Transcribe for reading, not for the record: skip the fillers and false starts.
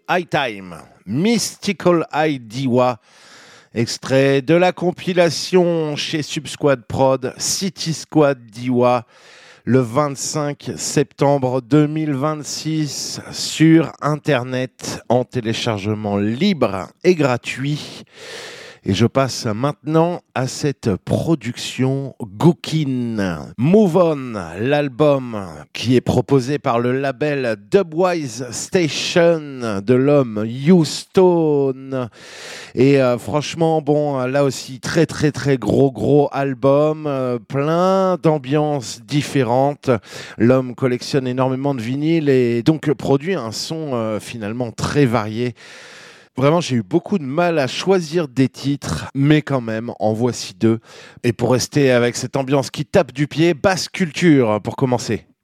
High Time, Mystical Eye Diwa, extrait de la compilation chez Subsquad Prod, City Squad Diwa, le 25 septembre 2026 sur Internet en téléchargement libre et gratuit. Et je passe maintenant à cette production Gookin. Move On, l'album qui est proposé par le label Dubwise Station de l'homme Houston. Et franchement, bon, là aussi, très très très gros album, plein d'ambiances différentes. L'homme collectionne énormément de vinyles et donc produit un son finalement très varié. Vraiment, j'ai eu beaucoup de mal à choisir des titres, mais quand même, en voici deux. Et pour rester avec cette ambiance qui tape du pied, Basse Culture pour commencer.